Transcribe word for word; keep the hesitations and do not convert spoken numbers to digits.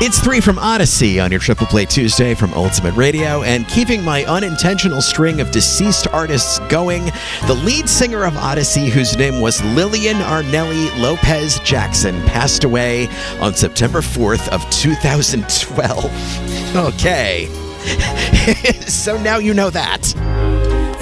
It's three from Odyssey on your Triple Play Tuesday from Ultimate Radio, and keeping my unintentional string of deceased artists going, the lead singer of Odyssey, whose name was Lillian Arnelli Lopez Jackson, passed away on September fourth of two thousand twelve. Okay. So now you know that.